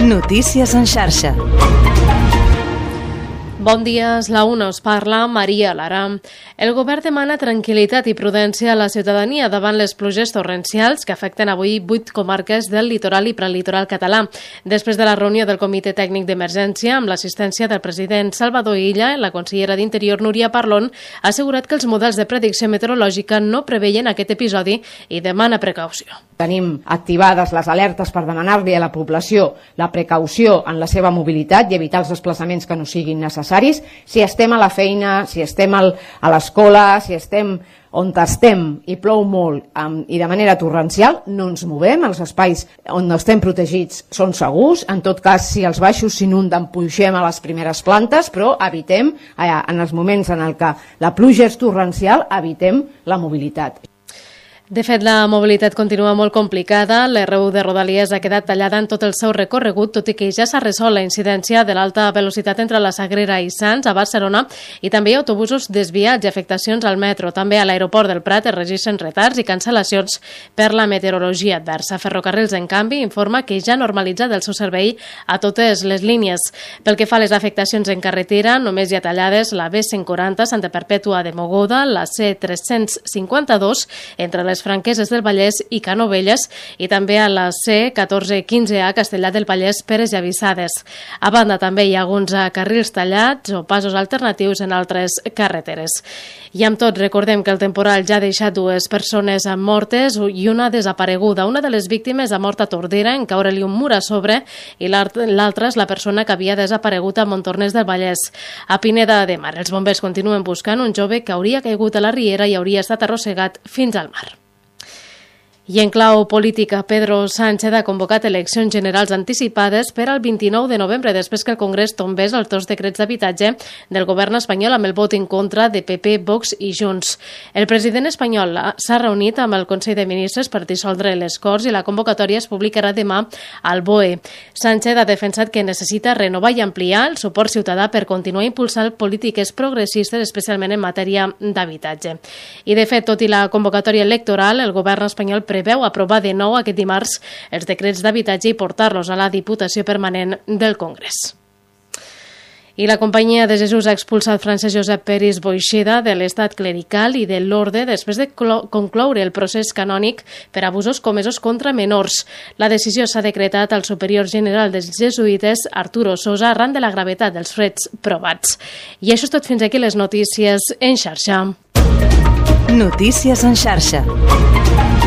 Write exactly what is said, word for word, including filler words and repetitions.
Notícies en xarxa. Bon dia, és la una, us parla Maria Lara. El govern demana tranquil·litat i prudència a la ciutadania davant les pluges torrencials que afecten avui vuit comarques del litoral i prelitoral català. Després de la reunió del Comitè Tècnic d'Emergència, amb l'assistència del president Salvador Illa, la consellera d'Interior Núria Parlon ha assegurat que els models de predicció meteorològica no preveien aquest episodi i demana precaució. Tenim activades les alertes per demanar-li a la població la precaució en la seva mobilitat i evitar els desplaçaments que no siguin necessaris. Si estem a la feina, si estem al, a l'escola, si estem on estem i plou molt um, i de manera torrencial, no ens movem. Els espais on no estem protegits són segurs. En tot cas, si els baixos s'inunden, pugem a les primeres plantes, però evitem, eh, en els moments en el que la pluja és torrencial, evitem la mobilitat. De fet, la mobilitat continua molt complicada. l'erre u de Rodalies ha quedat tallada en tot el seu recorregut, tot i que ja s'ha resolt la incidència de l'alta velocitat entre la Sagrera i Sants, a Barcelona, i també hi ha autobusos desviats i afectacions al metro. També a l'aeroport del Prat es registren retards i cancel·lacions per la meteorologia adversa. Ferrocarrils, en canvi, informa que ja ha normalitzat el seu servei a totes les línies. Pel que fa a les afectacions en carretera, només hi ha tallades la be cent quaranta Santa Perpètua de Mogoda, la ce tres-cents cinquanta-dos entre les Franqueses del Vallès i Canovelles, i també a la ce catorze quinze a Castellar del Vallès, Peres i Avissades. A banda, també hi ha alguns carrils tallats o passos alternatius en altres carreteres. I amb tot, recordem que el temporal ja ha deixat dues persones mortes i una desapareguda. Una de les víctimes ha mort a Tordera en caure-li un mur a sobre i l'altra és la persona que havia desaparegut a Montornès del Vallès. A Pineda de Mar, els bombers continuen buscant un jove que hauria caigut a la riera i hauria estat arrossegat fins al mar. I en clau política, Pedro Sánchez ha convocat eleccions generals anticipades per al vint-i-nou de novembre, després que el Congrés tombés els dos decrets d'habitatge del govern espanyol amb el vot en contra de pe pe, Vox i Junts. El president espanyol s'ha reunit amb el Consell de Ministres per dissoldre les Corts i la convocatòria es publicarà demà al B O E. Sánchez ha defensat que necessita renovar i ampliar el suport ciutadà per continuar impulsant polítiques progressistes, especialment en matèria d'habitatge. I, de fet, tot i la convocatòria electoral, el govern espanyol preveu aprovar de nou aquest dimarts els decrets d'habitatge i portar-los a la Diputació Permanent del Congrés. I la Companyia de Jesús ha expulsat Francesc Josep Peris Boixeda de l'estat clerical i de l'orde després de concloure el procés canònic per abusos comesos contra menors. La decisió s'ha decretat al superior general dels jesuïtes, Arturo Sosa, arran de la gravetat dels fets provats. I això és tot, fins aquí les notícies en xarxa. Notícies en xarxa.